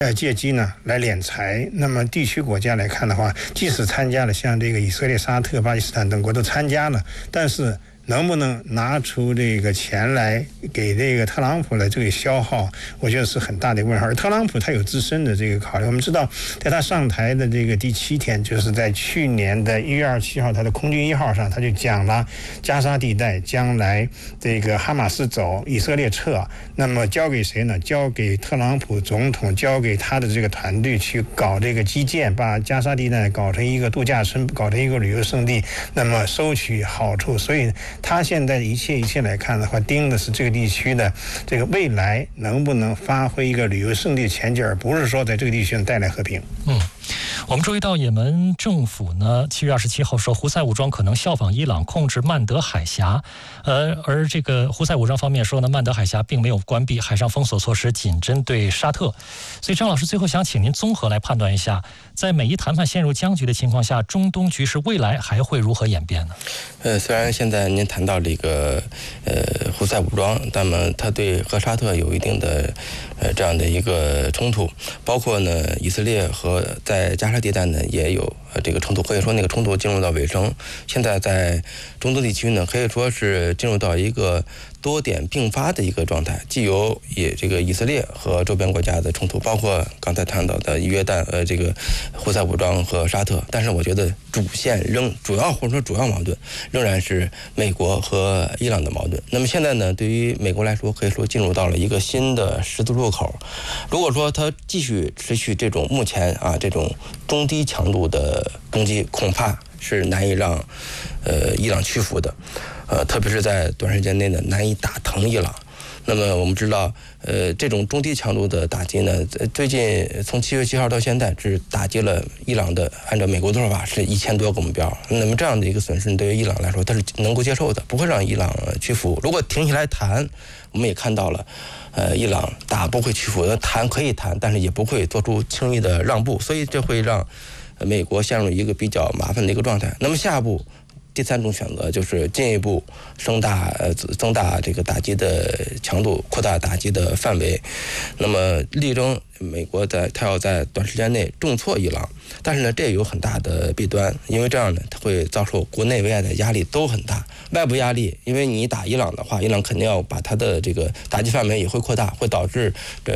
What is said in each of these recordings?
借机呢来敛财。那么地区国家来看的话，即使参加了，像这个以色列、沙特、巴基斯坦等国都参加了，但是能不能拿出这个钱来给这个特朗普的这个消耗，我觉得是很大的问号。而特朗普他有自身的这个考虑，我们知道，在他上台的这个第7天，就是在去年的1月27号，他的空军1号上，他就讲了加沙地带将来这个哈马斯走，以色列撤，那么交给谁呢？交给特朗普总统，交给他的这个团队去搞这个基建，把加沙地带搞成一个度假村，搞成一个旅游胜地，那么收取好处。所以他现在一切来看的话，盯的是这个地区的这个未来能不能发挥一个旅游胜地前景，而不是说在这个地区带来和平。 我们注意到也门政府呢7月27号说，胡塞武装可能效仿伊朗控制曼德海峡，而这个胡塞武装方面说呢，曼德海峡并没有关闭，海上封锁措施仅针对沙特。所以张老师最后想请您综合来判断一下，在美伊谈判陷入僵局的情况下，中东局势未来还会如何演变呢？ 虽然现在您谈到这个胡塞武装，那么它对和沙特有一定的这样的一个冲突，包括呢以色列和在加沙地带呢也有这个冲突，可以说那个冲突进入到尾声。现在在中东地区呢，可以说是进入到一个多点并发的一个状态，既有这个以色列和周边国家的冲突，包括刚才谈到的约旦这个胡塞武装和沙特，但是我觉得主线主要矛盾仍然是美国和伊朗的矛盾。那么现在呢，对于美国来说，可以说进入到了一个新的十字路口。如果说它继续持续这种目前这种中低强度的攻击，恐怕是难以让伊朗屈服的，特别是在短时间内呢难以打疼伊朗。那么我们知道，这种中低强度的打击呢，最近从7月7号到现在，只打击了伊朗的，按照美国的说法是1000多个目标。那么这样的一个损失，对于伊朗来说，它是能够接受的，不会让伊朗屈服。如果停下来谈，我们也看到了，伊朗不会屈服，谈可以谈，但是也不会做出轻易的让步，所以这会让美国陷入一个比较麻烦的一个状态。那么下一步，第3种选择就是进一步增大这个打击的强度，扩大打击的范围。那么力争美国他要在短时间内重挫伊朗，但是呢，这也有很大的弊端，因为这样呢，它会遭受国内外的压力都很大。外部压力，因为你打伊朗的话，伊朗肯定要把它的这个打击范围也会扩大，会导致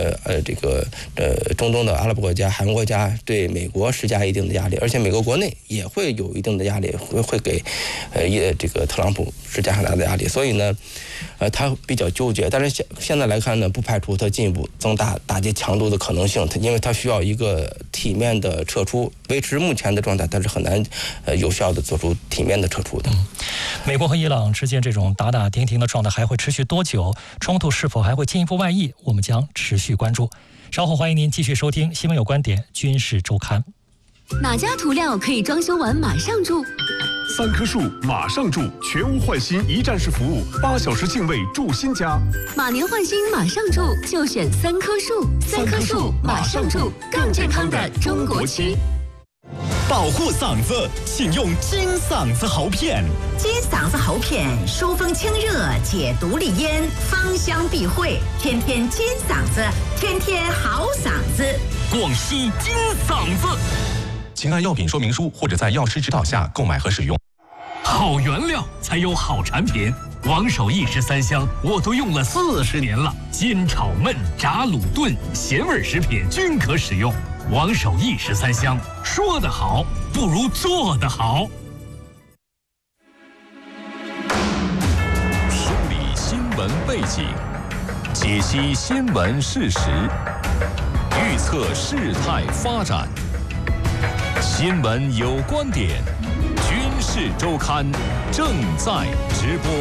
中东的阿拉伯国家、韩国国家对美国施加一定的压力，而且美国国内也会有一定的压力，会给这个特朗普施加很大的压力。所以呢，他比较纠结。但是现在来看呢，不排除他进一步增大打击强度的可能性，因为他需要一个体面的撤出，维持目前的状态，他是很难有效的做出体面的撤出的。 美国和伊朗之间这种打打停停的状态还会持续多久？冲突是否还会进一步外溢？我们将持续关注。稍后欢迎您继续收听《新闻有观点·军事周刊》。 哪家涂料可以装修完马上住 ？3棵树马上住，全屋换新一站式服务，8小时净位住新家。 马年换新马上住，就选3棵树。3棵树马上住，更健康的中国区。 保护嗓子，请用金嗓子喉片。 金嗓子喉片疏风清热，解毒利咽，芳香避秽，天天金嗓子，天天好嗓子。 广西金嗓子，请按药品说明书或者在药师指导下购买和使用。 好原料才有好产品，王守义13香我都用了40年了，煎炒焖炸卤炖咸味食品均可使用。王守义13香，说得好不如做得好。 梳理新闻背景，解析新闻事实，预测事态发展。新闻有观点，军事周刊正在直播。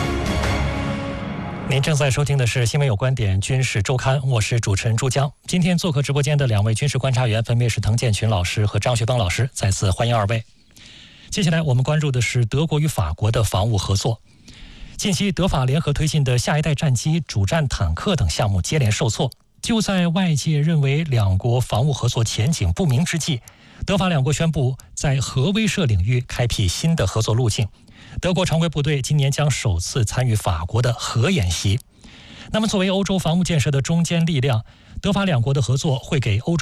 您正在收听的是《新闻有观点·军事周刊》，我是主持人朱江。今天做客直播间的2位军事观察员分别是滕建群老师和张学邦老师，再次欢迎2位。接下来我们关注的是德国与法国的防务合作。近期德法联合推进的下一代战机、主战坦克等项目接连受挫，就在外界认为两国防务合作前景不明之际，德法两国宣布在核威慑领域开辟新的合作路径。德国常规部队今年将首次参与法国的核演习。 那么作为欧洲防务建设的中坚力量，德法两国的合作会给欧洲